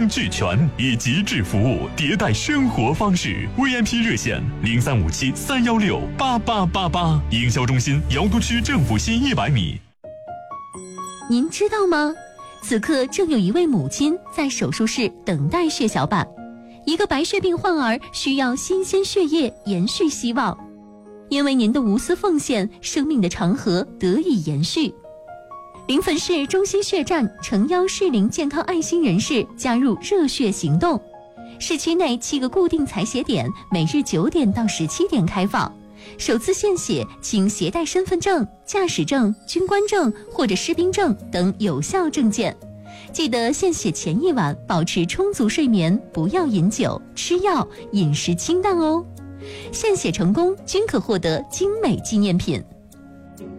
俱全，以极致服务迭代生活方式。VIP 热线0357-316-8888，营销中心瑶都区政府西100米。 您知道吗？此刻正有一位母亲在手术室等待血小板，一个白血病患儿需要新鲜血液延续希望。因为您的无私奉献，生命的长河得以延续。临汾市中心血站诚邀适龄健康爱心人士加入热血行动。市区内7个固定采血点，每日9点到17点开放。首次献血请携带身份证、驾驶证、军官证或者士兵证等有效证件。记得献血前1晚保持充足睡眠，不要饮酒、吃药，饮食清淡哦。献血成功均可获得精美纪念品。